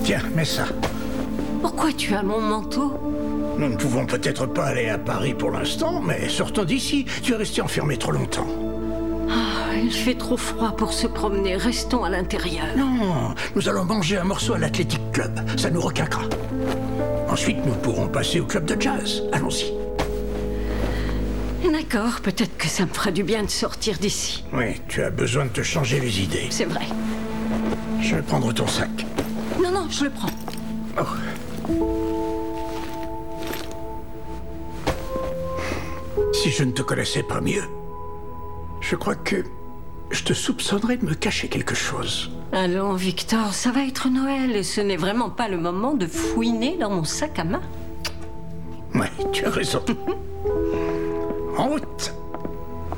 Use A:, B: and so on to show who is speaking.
A: Tiens, mets ça.
B: Pourquoi tu as mon manteau?
A: Nous ne pouvons peut-être pas aller à Paris pour l'instant, mais sortons d'ici. Tu es resté enfermé trop longtemps.
B: Ah, il fait trop froid pour se promener. Restons à l'intérieur.
A: Non, nous allons manger un morceau à l'Athletic Club. Ça nous requinquera. Ensuite, nous pourrons passer au club de jazz. Allons-y.
B: D'accord, peut-être que ça me fera du bien de sortir d'ici.
A: Oui, tu as besoin de te changer les idées.
B: C'est vrai.
A: Je vais prendre ton sac.
B: Non, non, je le prends.
A: Oh. Si je ne te connaissais pas mieux, je crois que je te soupçonnerais de me cacher quelque chose.
B: Allons, Victor, ça va être Noël et ce n'est vraiment pas le moment de fouiner dans mon sac à main.
A: Ouais, tu as raison. En route.